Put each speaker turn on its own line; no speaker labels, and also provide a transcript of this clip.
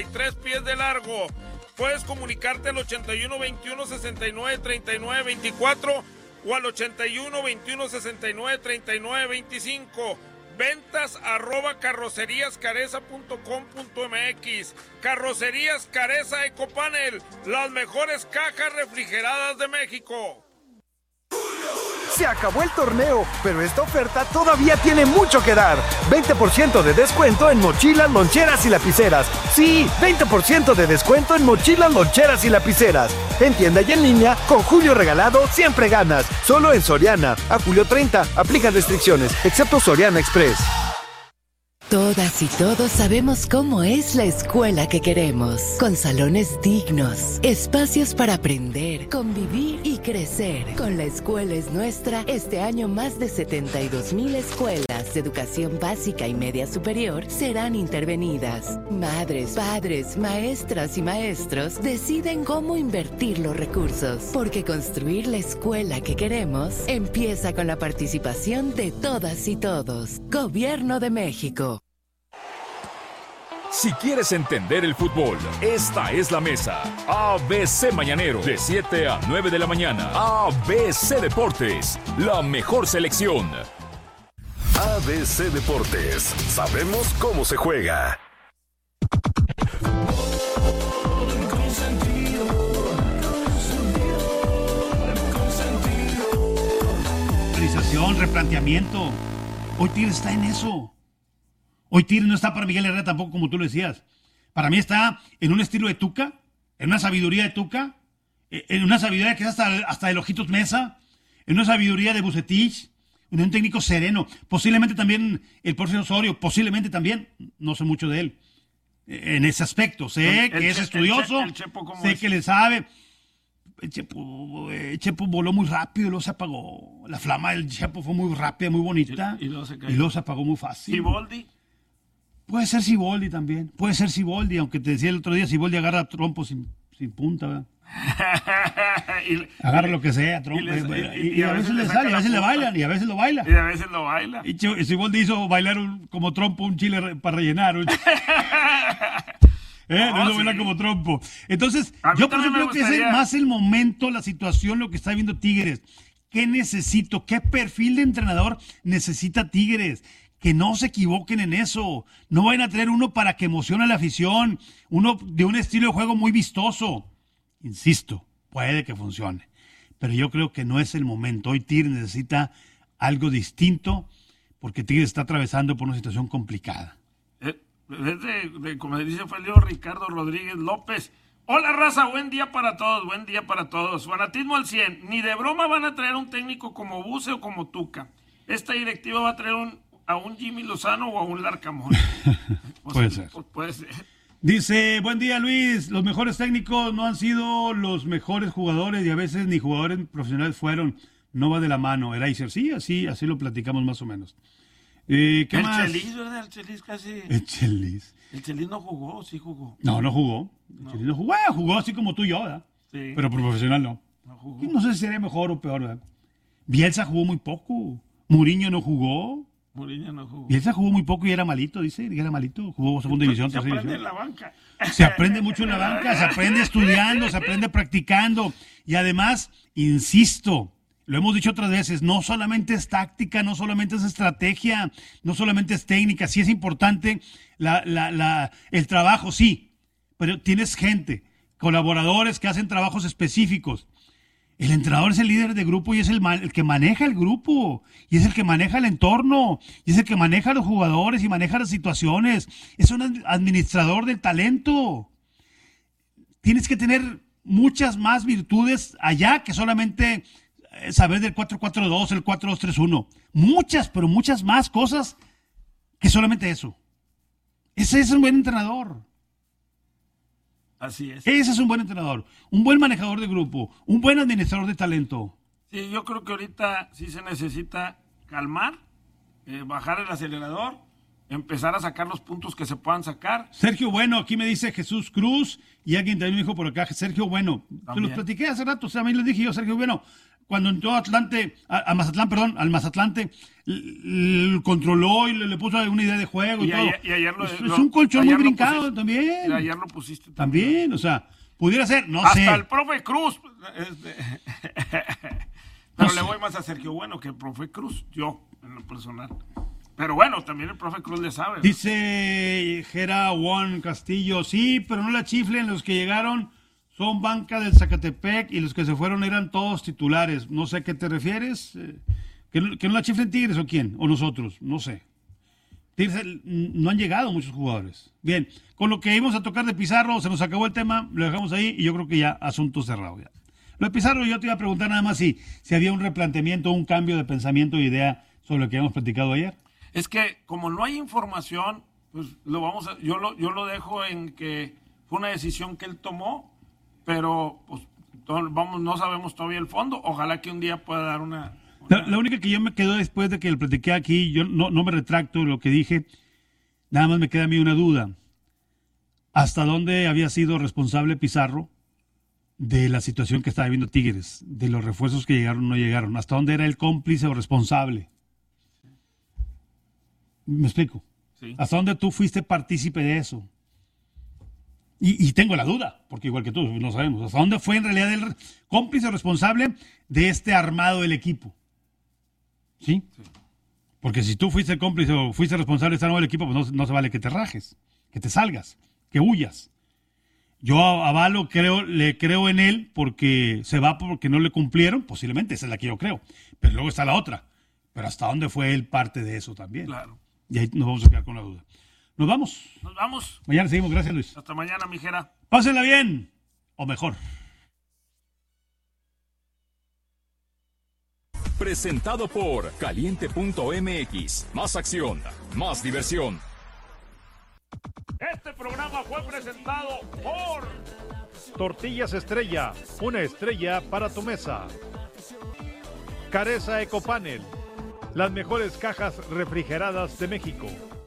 3 pies de largo. Puedes comunicarte al 81 21 69 39 24 o al 81 21 69 39 25. Ventas @carroceríascareza.com.mx. Carrocerías Careza Ecopanel, las mejores cajas refrigeradas de México.
Se acabó el torneo, pero esta oferta todavía tiene mucho que dar. 20% de descuento en mochilas, loncheras y lapiceras. Sí, 20% de descuento en mochilas, loncheras y lapiceras. En tienda y en línea, con Julio Regalado siempre ganas. Solo en Soriana. A julio 30, aplican restricciones, excepto Soriana Express.
Todas y todos sabemos cómo es la escuela que queremos, con salones dignos, espacios para aprender, convivir y crecer. Con La Escuela es Nuestra, este año más de 72,000 escuelas de educación básica y media superior serán intervenidas. Madres, padres, maestras y maestros deciden cómo invertir los recursos, porque construir la escuela que queremos empieza con la participación de todas y todos. Gobierno de México.
Si quieres entender el fútbol, esta es la mesa. ABC Mañanero, de 7 a 9 de la mañana. ABC Deportes, la mejor selección.
ABC Deportes, sabemos cómo se juega.
Organización, replanteamiento. Hoy Tigres está en eso. Hoy Tigres no está para Miguel Herrera tampoco, como tú lo decías. Para mí está en un estilo de Tuca, en una sabiduría de Tuca, en una sabiduría que es hasta de Ojitos Mesa, en una sabiduría de Bucetich, en un técnico sereno. Posiblemente también el profesor Osorio, posiblemente también, no sé mucho de él, en ese aspecto. Sé que es estudioso, sé que le sabe. El Chepo voló muy rápido y luego se apagó. La flama del Chepo fue muy rápida, muy bonita. Y luego se apagó muy fácil.
¿Siboldi?
Puede ser Siboldi también. Puede ser Siboldi, aunque te decía el otro día, Siboldi agarra trompo sin punta, ¿verdad? Agarra lo que sea, trompo. Y a veces le sale, y a veces le bailan, y a veces lo baila.
Y a veces lo baila.
Y Siboldi hizo bailar como trompo un chile para rellenar. No lo bailan como trompo. Entonces, yo por eso creo que es más el momento, la situación, lo que está viendo Tigres. ¿Qué necesito? ¿Qué perfil de entrenador necesita Tigres? Que no se equivoquen en eso. No vayan a traer uno para que emocione a la afición. Uno de un estilo de juego muy vistoso. Insisto, puede que funcione. Pero yo creo que no es el momento. Hoy Tigres necesita algo distinto porque Tigres está atravesando por una situación complicada.
Como dice fue Leo Ricardo Rodríguez López. Hola raza, buen día para todos, buen día para todos. Fanatismo al 100. Ni de broma van a traer un técnico como Buce o como Tuca. Esta directiva va a traer a un Jimmy Lozano o a un Larcamón.
Puede ser.
Puede ser.
Dice, buen día Luis, los mejores técnicos no han sido los mejores jugadores y a veces ni jugadores profesionales fueron. No va de la mano. Eraser, sí, así lo platicamos más o menos. ¿Qué más?
El Chelis, ¿verdad? El Chelis casi.
El Chelis.
El Chelis no jugó, sí jugó.
No jugó. El Chelis no jugó. Jugó así como tú y yo, ¿verdad?
Sí.
Pero profesional no.
No jugó.
Y no sé si sería mejor o peor, ¿verdad? Bielsa jugó muy poco. Mourinho no jugó. Bielsa jugó muy poco y era malito, dice. Era malito. Jugó segunda división, tercera división.
Se aprende en la banca.
Se aprende mucho en la banca. Se aprende estudiando, se aprende practicando. Y además, insisto, lo hemos dicho otras veces, no solamente es táctica, no solamente es estrategia, no solamente es técnica, sí es importante el trabajo, sí, pero tienes gente, colaboradores que hacen trabajos específicos. El entrenador es el líder de grupo y es el que maneja el grupo, y es el que maneja el entorno, y es el que maneja a los jugadores y maneja las situaciones, es un administrador del talento. Tienes que tener muchas más virtudes allá que solamente saber del 4-4-2, el 4-2-3-1. Muchas, pero muchas más cosas que solamente eso. Ese es un buen entrenador.
Así es.
Ese es un buen entrenador, un buen manejador de grupo, un buen administrador de talento.
Sí, yo creo que ahorita sí se necesita calmar, bajar el acelerador, empezar a sacar los puntos que se puedan sacar.
Sergio Bueno, aquí me dice Jesús Cruz, y alguien también me dijo por acá, Sergio Bueno. Te los platiqué hace rato, a mí les dije yo, Sergio Bueno, cuando entró al Mazatlán, controló y le puso una idea de juego y todo.
Ayer
es un colchón muy brincado también.
Y ayer lo pusiste
también. O sea, pudiera ser, no
hasta
sé.
Hasta el profe Cruz. Pero le voy más a Sergio Bueno que el profe Cruz, yo, en lo personal. Pero bueno, también el profe Cruz le sabe, ¿no?
Dice Gera Juan Castillo, sí, pero no la chiflen, los que llegaron son banca del Zacatepec y los que se fueron eran todos titulares. No sé a qué te refieres. ¿Que no la chiflen Tigres o quién? O nosotros, no sé. Tigres, no han llegado muchos jugadores. Bien, con lo que íbamos a tocar de Pizarro, se nos acabó el tema, lo dejamos ahí y yo creo que ya asunto cerrado ya. Lo de Pizarro yo te iba a preguntar nada más si había un replanteamiento, un cambio de pensamiento e idea sobre lo que habíamos platicado ayer.
Es que como no hay información, pues yo lo dejo en que fue una decisión que él tomó, pero pues no sabemos todavía el fondo. Ojalá que un día pueda dar una...
La única que yo me quedo después de que lo platiqué aquí, yo no me retracto de lo que dije, nada más me queda a mí una duda. ¿Hasta dónde había sido responsable Pizarro de la situación que estaba viviendo Tigres, de los refuerzos que llegaron o no llegaron? ¿Hasta dónde era el cómplice o responsable? ¿Me explico? Sí. ¿Hasta dónde tú fuiste partícipe de eso? Y tengo la duda, porque igual que tú, no sabemos. ¿Hasta dónde fue en realidad el cómplice o responsable de este armado del equipo? ¿Sí? Sí. Porque si tú fuiste cómplice o fuiste responsable de este armado del equipo, pues no se vale que te rajes, que te salgas, que huyas. Yo avalo, le creo en él porque se va porque no le cumplieron, posiblemente, esa es la que yo creo. Pero luego está la otra. Pero ¿hasta dónde fue él parte de eso también?
Claro.
Y ahí nos vamos a quedar con la duda. ¿Nos vamos?
Nos vamos.
Mañana seguimos. Gracias, Luis.
Hasta mañana, mijera.
Pásenla bien. O mejor.
Presentado por Caliente.mx. Más acción, más diversión.
Este programa fue presentado por
Tortillas Estrella, una estrella para tu mesa. Careza Ecopanel, las mejores cajas refrigeradas de México.